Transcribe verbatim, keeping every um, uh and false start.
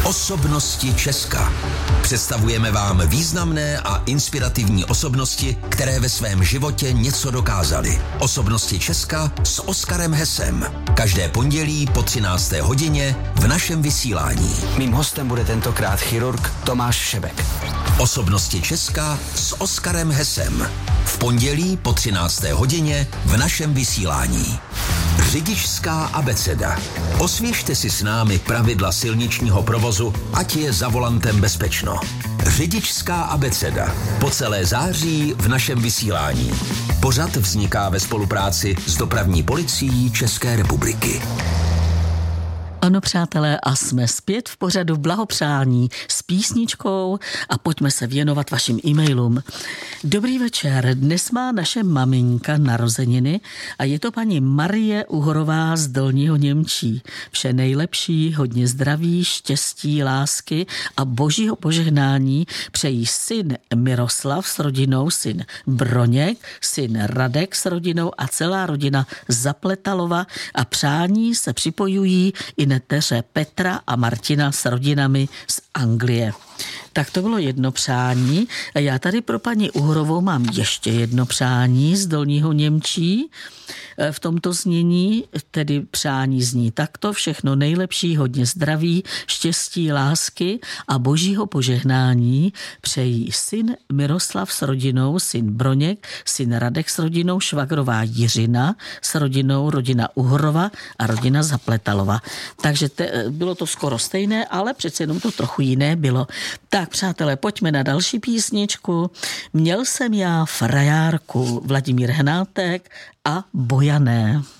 Osobnosti Česka. Představujeme vám významné a inspirativní osobnosti, které ve svém životě něco dokázaly. Osobnosti Česka s Oskarem Hesem. Každé pondělí po třinácté hodině v našem vysílání. Mým hostem bude tentokrát chirurg Tomáš Šebek. Osobnosti Česka s Oskarem Hesem. V pondělí po třinácté hodině v našem vysílání. Řidičská abeceda. Osvěžte si s námi pravidla silničního provozu, ať je za volantem bezpečno. Řidičská abeceda. Po celé září v našem vysílání. Pořad vzniká ve spolupráci s Dopravní policií České republiky. Ano, přátelé, a jsme zpět v pořadu blahopřání s písničkou a pojďme se věnovat vašim e-mailům. Dobrý večer, dnes má naše maminka narozeniny a je to paní Marie Uhorová z Dolního Němčí. Vše nejlepší, hodně zdraví, štěstí, lásky a božího požehnání přejí syn Miroslav s rodinou, syn Broněk, syn Radek s rodinou a celá rodina Zapletalova a přání se připojují i neteře Petra a Martina s rodinami z Anglie. Tak to bylo jedno přání. A já tady pro paní Uhorovou mám ještě jedno přání z Dolního Němčí. V tomto znění, tedy přání zní takto: všechno nejlepší, hodně zdraví, štěstí, lásky a božího požehnání přejí syn Miroslav s rodinou, syn Broněk, syn Radek s rodinou, švagrová Jiřina s rodinou, rodina Uhorova a rodina Zapletalova. Takže te, bylo to skoro stejné, ale přece jenom to trochu jiné bylo. Tak, přátelé, pojďme na další písničku. Měl jsem já frajárku, Vladimír Hnátek a Bojané.